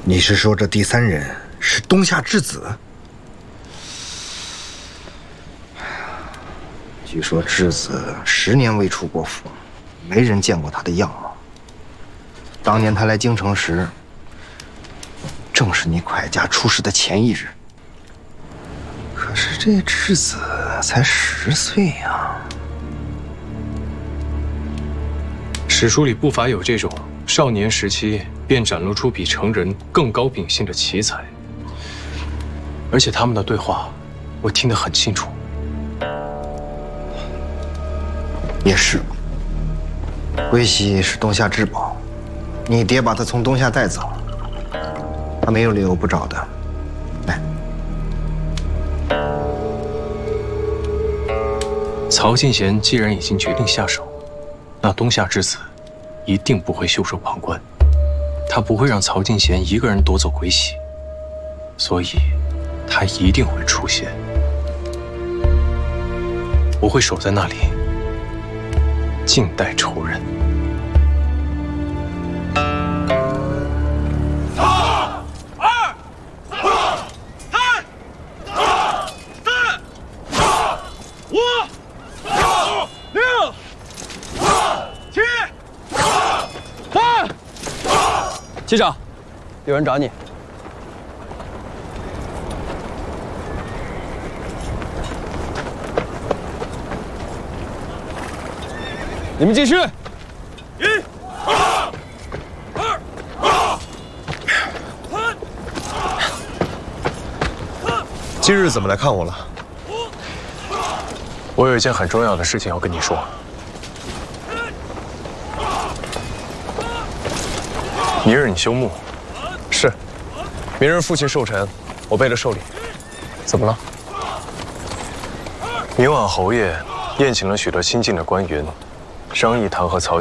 你是说这第三人是东夏质子？据说质子10年未出过府，没人见过他的样貌。当年他来京城时，正是你蒯家出事的前一日。可是这质子才10岁呀！ 史书里不乏有这种少年时期便展露出比成人更高秉性的奇才，而且他们的对话，我听得很清楚。 也是，归西是东夏至宝，你爹把他从东夏带走，他没有理由不找的。来， 曹进贤既然已经决定下手，那东夏之子一定不会袖手旁观，他不会让曹进贤一个人夺走归西，所以他一定会出现。我会守在那里，静待仇人。 机长，有人找你。你们继续。 今日怎么来看我了？ 我有一件很重要的事情要跟你说。明日你休沐。 是。明日父亲寿辰，我备了寿礼。怎么了？ 明晚侯爷宴请了许多亲近的官员，商议弹劾曹